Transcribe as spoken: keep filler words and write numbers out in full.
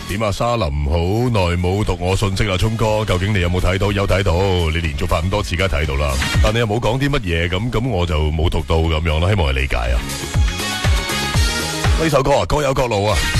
點啊？沙林好耐冇讀我信息啦，聰哥，究竟你有冇睇到？有睇到，你連續發咁多次，梗係睇到啦。但你又冇講啲乜嘢，咁咁我就冇讀到咁樣啦，希望你理解啊。呢首歌啊，各有各路啊。